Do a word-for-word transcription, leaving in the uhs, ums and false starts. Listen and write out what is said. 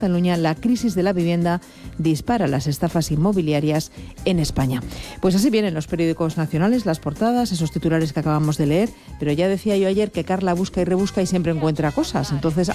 Cataluña, la crisis de la vivienda dispara las estafas inmobiliarias en España. Pues así vienen los periódicos nacionales, las portadas, esos titulares que acabamos de leer, pero ya decía yo ayer que Carla busca y rebusca y siempre encuentra cosas. Entonces